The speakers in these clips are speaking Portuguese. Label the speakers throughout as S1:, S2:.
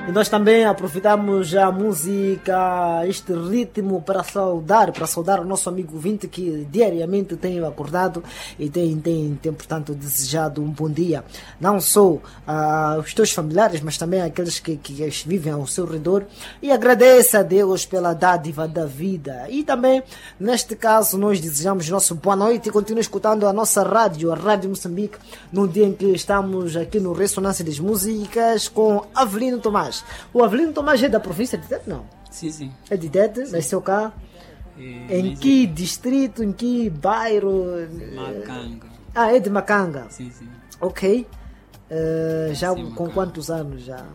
S1: E nós também aproveitamos a música, este ritmo para saudar o nosso amigo ouvinte que diariamente tem acordado e tem portanto, desejado um bom dia. Não só aos teus familiares, mas também àqueles que vivem ao seu redor. E agradeça a Deus pela dádiva da vida. E também, neste caso, nós desejamos nosso boa noite e continue escutando a nossa rádio, a Rádio Moçambique, num dia em que estamos aqui no Ressonância das Músicas com Avelino Tomás. O Avelino Tomás é da província de Tete, não?
S2: Sim.
S1: É de Tete, nasceu cá. Em que distrito, em que bairro?
S2: Macanga.
S1: É de Macanga.
S2: Sim.
S1: Ok. Já
S2: Sim,
S1: com
S2: Macanga.
S1: quantos anos já?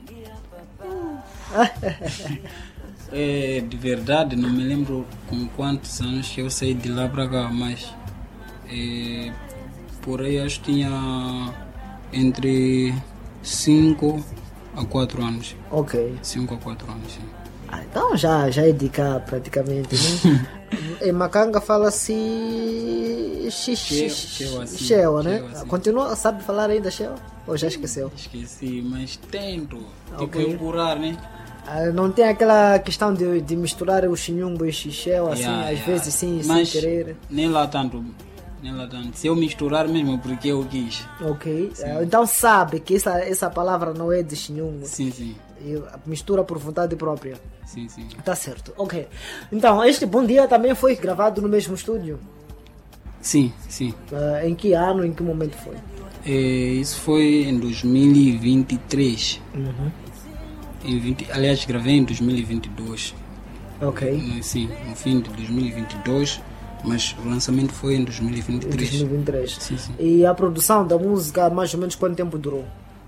S2: De verdade, não me lembro com quantos anos que eu saí de lá para cá, mas por aí acho que tinha entre 5 a 4 anos.
S1: Ok.
S2: 5 a 4 anos, sim.
S1: Então já é de cá praticamente, né? Em Macanga fala-se Shell, né?
S2: assim.
S1: Continua, sabe falar ainda Shell? Ou já esqueceu?
S2: Esqueci, mas tento.
S1: Ok.
S2: Tipo, curar, né?
S1: Não tem aquela questão de misturar o chinhumbo e xixel, assim, às vezes sim,
S2: mas
S1: sem querer.
S2: Nem lá tanto. Se eu misturar mesmo, porque eu quis.
S1: Ok. Então sabe que essa palavra não é de chinhumbo.
S2: Sim.
S1: E mistura por vontade própria.
S2: Sim.
S1: Tá certo, ok. Então, este Bom Dia também foi gravado no mesmo estúdio?
S2: Sim.
S1: Em que ano, em que momento foi?
S2: Isso foi em 2023. Aliás, gravei em 2022.
S1: Ok.
S2: Sim, no fim de 2022, mas o lançamento foi em 2023.
S1: 2023.
S2: Sim.
S1: E a produção da música, mais ou menos quanto tempo durou?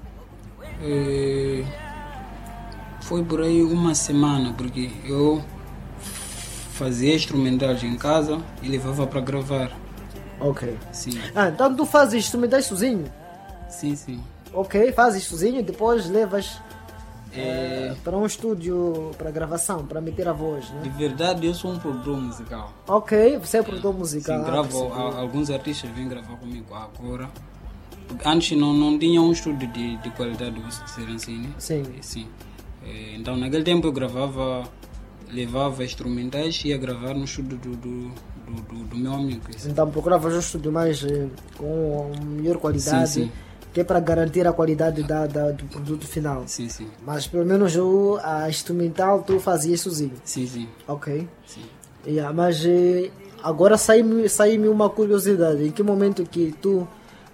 S2: Foi por aí uma semana, porque eu fazia instrumentais em casa e levava para gravar.
S1: Ok.
S2: Sim.
S1: Então tu fazes instrumentais sozinho?
S2: Sim.
S1: Ok, fazes sozinho e depois levas para um estúdio para gravação, para meter a voz,
S2: De
S1: né?
S2: verdade, eu sou um produtor musical.
S1: Ok, você é produtor musical.
S2: Sim, gravo, alguns artistas vêm gravar comigo agora. Antes não tinha um estúdio de qualidade, vou dizer assim, né?
S1: Sim.
S2: Então naquele tempo eu gravava, levava instrumentais e ia gravar no estúdio do meu amigo.
S1: Então procuravas um estúdio mais com melhor qualidade,
S2: Sim.
S1: que é para garantir a qualidade do produto final.
S2: Sim.
S1: Mas pelo menos a instrumental tu fazias sozinho.
S2: Sim.
S1: Ok.
S2: Sim.
S1: Mas agora sai-me uma curiosidade. Em que momento que tu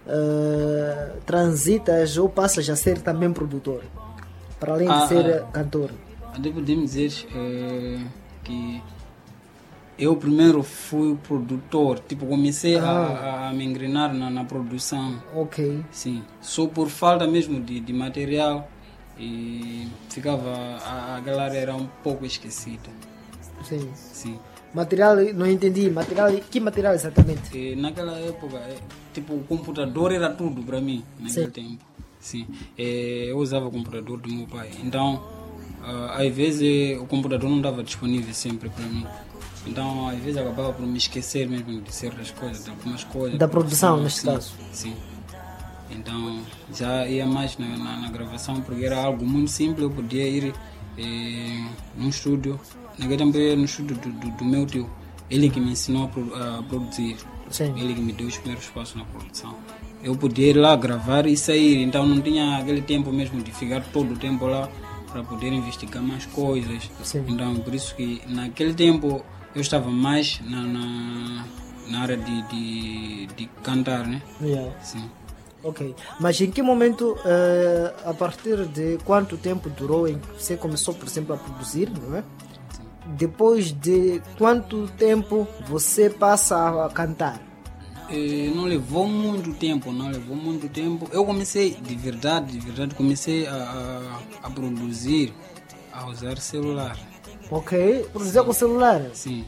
S1: transitas ou passas a ser também produtor? Para além de ser cantor.
S2: Devo dizer que eu primeiro fui produtor. Tipo, comecei a me engrenar na produção.
S1: Ok.
S2: Sim. Só por falta mesmo de material. E ficava... A galera era um pouco esquecida. Sim.
S1: Material, não entendi. Que material exatamente?
S2: E naquela época, tipo, o computador era tudo para mim, naquele tempo. Sim. Eu usava o computador do meu pai. Então, às vezes, o computador não estava disponível sempre para mim. Então, às vezes, acabava por me esquecer mesmo de certas coisas, de algumas coisas.
S1: Da produção, neste caso.
S2: Sim. Então, já ia mais na gravação, porque era algo muito simples. Eu podia ir num estúdio. Naquele tempo, eu ia no estúdio do meu tio. Ele que me ensinou a produzir.
S1: Sim.
S2: Ele que me deu os primeiros passos na produção. Eu podia ir lá gravar e sair. Então, não tinha aquele tempo mesmo de ficar todo o tempo lá para poder investigar mais coisas.
S1: Sim.
S2: Então, por isso que naquele tempo eu estava mais na área de cantar, né? Sim.
S1: Ok. Mas em que momento, a partir de quanto tempo durou em que você começou, por exemplo, a produzir, não é?
S2: Sim.
S1: Depois de quanto tempo você passa a cantar?
S2: Não levou muito tempo. Eu comecei, de verdade, comecei a produzir, a usar celular.
S1: Ok? Produzir com celular?
S2: Sim.